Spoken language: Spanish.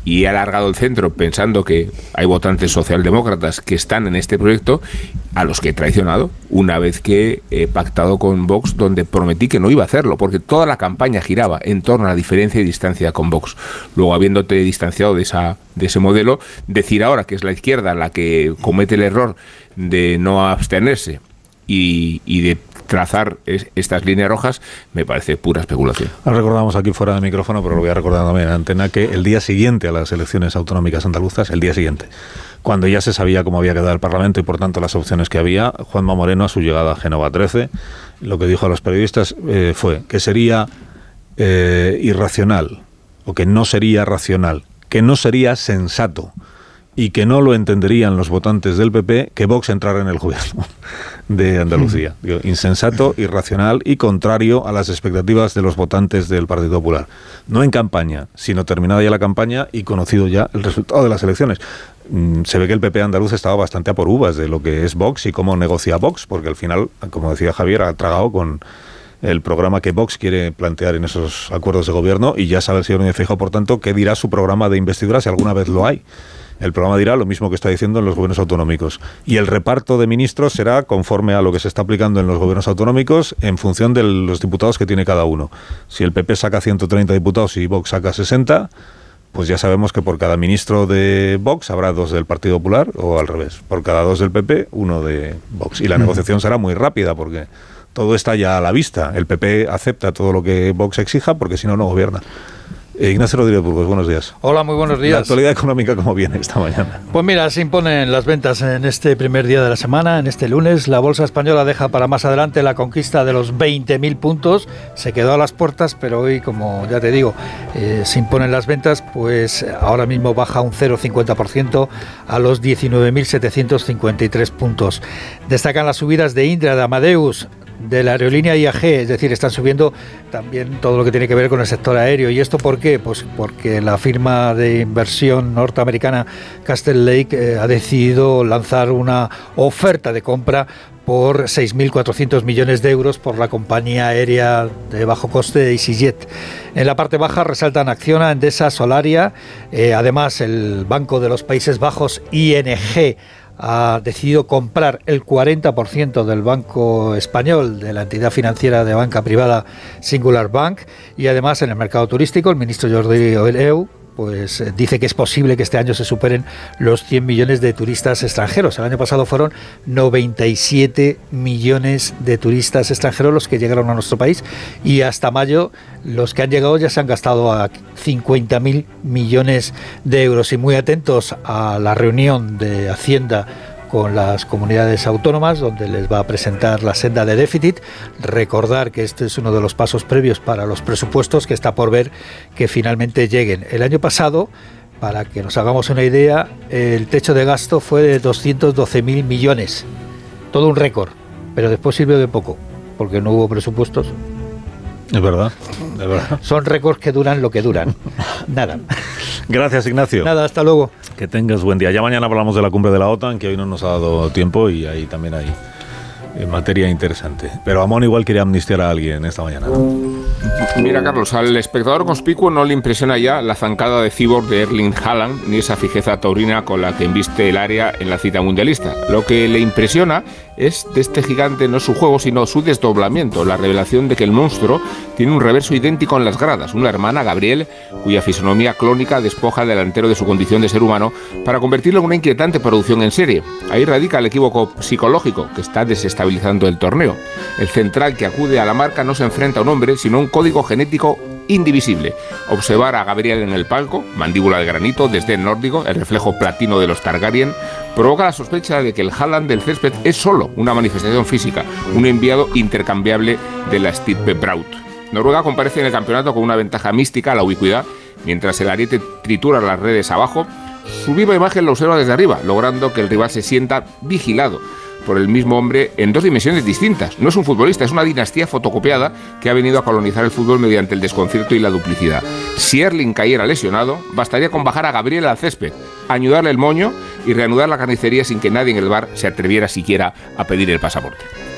y he alargado el centro pensando que hay votantes socialdemócratas que están en este proyecto, a los que he traicionado una vez que he pactado con Vox, donde prometí que no iba a hacerlo, porque toda la campaña giraba en torno a la diferencia y distancia con Vox. Luego, habiéndote distanciado de ese modelo, decir ahora que es la izquierda la que comete el error de no abstenerse y de trazar estas líneas rojas, me parece pura especulación. Recordamos aquí fuera de micrófono, pero lo voy a recordar también en antena, que el día siguiente a las elecciones autonómicas andaluzas, el día siguiente, cuando ya se sabía cómo había quedado el Parlamento y por tanto las opciones que había, Juanma Moreno, a su llegada a Génova 13, lo que dijo a los periodistas fue que sería irracional, o que no sería racional, que no sería sensato, y que no lo entenderían los votantes del PP que Vox entrara en el gobierno de Andalucía. Digo, insensato, irracional y contrario a las expectativas de los votantes del Partido Popular. No en campaña, sino terminada ya la campaña y conocido ya el resultado de las elecciones. Se ve que el PP andaluz estaba bastante a por uvas de lo que es Vox y cómo negocia Vox, porque al final, como decía Javier, ha tragado con el programa que Vox quiere plantear en esos acuerdos de gobierno, y ya sabe el señor Núñez Feijóo, por tanto, qué dirá su programa de investidura si alguna vez lo hay. El programa dirá lo mismo que está diciendo en los gobiernos autonómicos. Y el reparto de ministros será conforme a lo que se está aplicando en los gobiernos autonómicos en función de los diputados que tiene cada uno. Si el PP saca 130 diputados y Vox saca 60, pues ya sabemos que por cada ministro de Vox habrá 2 del Partido Popular, o al revés. Por cada 2 del PP, 1 de Vox. Y la negociación será muy rápida porque todo está ya a la vista. El PP acepta todo lo que Vox exija porque si no, no gobierna. Ignacio Rodríguez Burgos, buenos días. Hola, muy buenos días. La actualidad económica, ¿cómo viene esta mañana? Pues mira, se imponen las ventas en este primer día de la semana, en este lunes. La bolsa española deja para más adelante la conquista de los 20.000 puntos. Se quedó a las puertas, pero hoy, como ya te digo, se imponen las ventas, pues ahora mismo baja un 0,50% a los 19.753 puntos. Destacan las subidas de Indra, de Amadeus, de la aerolínea IAG, es decir, están subiendo también todo lo que tiene que ver con el sector aéreo. ¿Y esto por qué? Pues porque la firma de inversión norteamericana Castle Lake ha decidido lanzar una oferta de compra por 6.400 millones de euros por la compañía aérea de bajo coste EasyJet. En la parte baja resaltan Acciona, Endesa, Solaria, además el Banco de los Países Bajos, ING, ha decidido comprar el 40% del Banco Español, de la entidad financiera de banca privada Singular Bank, y además en el mercado turístico el ministro Jordi Hereu pues dice que es posible que este año se superen los 100 millones de turistas extranjeros. El año pasado fueron 97 millones de turistas extranjeros los que llegaron a nuestro país, y hasta mayo los que han llegado ya se han gastado a 50.000 millones de euros. Y muy atentos a la reunión de Hacienda con las comunidades autónomas, donde les va a presentar la senda de déficit. Recordar que este es uno de los pasos previos para los presupuestos, que está por ver que finalmente lleguen. El año pasado, para que nos hagamos una idea, el techo de gasto fue de 212.000 millones. Todo un récord, pero después sirvió de poco, porque no hubo presupuestos. Es verdad, es verdad. Son récords que duran lo que duran. Nada. Gracias, Ignacio. Nada, hasta luego. Que tengas buen día. Ya mañana hablamos de la cumbre de la OTAN, que hoy no nos ha dado tiempo, y ahí también hay materia interesante. Pero Amón igual quería amnistiar a alguien esta mañana. Mira, Carlos, al espectador conspicuo no le impresiona ya la zancada de Cyborg de Erling Haaland, ni esa fijeza taurina con la que embiste el área en la cita mundialista. Lo que le impresiona es de este gigante no su juego, sino su desdoblamiento, la revelación de que el monstruo tiene un reverso idéntico en las gradas, una hermana, Gabriel, cuya fisonomía clónica despoja al delantero de su condición de ser humano para convertirlo en una inquietante producción en serie. Ahí radica el equívoco psicológico que está desestabilizando el torneo. El central que acude a la marca no se enfrenta a un hombre, sino a un código genético indivisible. Observar a Gabriel en el palco, mandíbula de granito, desdén nórdico, el reflejo platino de los Targaryen, provoca la sospecha de que el Haaland del césped es solo una manifestación física, un enviado intercambiable de la estirpe Braut. Noruega comparece en el campeonato con una ventaja mística a la ubicuidad, mientras el ariete tritura las redes abajo. Su viva imagen lo observa desde arriba, logrando que el rival se sienta vigilado por el mismo hombre en dos dimensiones distintas. No es un futbolista, es una dinastía fotocopiada que ha venido a colonizar el fútbol mediante el desconcierto y la duplicidad. Si Erling cayera lesionado, bastaría con bajar a Gabriel al césped, añudarle el moño y reanudar la carnicería sin que nadie en el bar se atreviera siquiera a pedir el pasaporte.